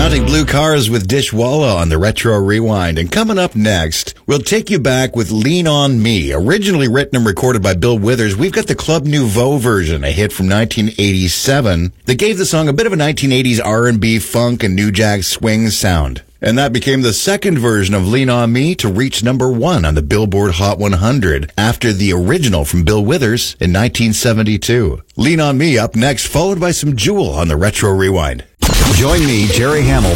Counting Blue Cars with Dishwalla on the Retro Rewind. And coming up next, we'll take you back with Lean On Me. Originally written and recorded by Bill Withers, we've got the Club Nouveau version, a hit from 1987 that gave the song a bit of a 1980s R&B funk and New Jack swing sound. And that became the second version of Lean On Me to reach number 1 on the Billboard Hot 100 after the original from Bill Withers in 1972. Lean On Me up next, followed by some Jewel on the Retro Rewind. Join me, Jerry Hamill,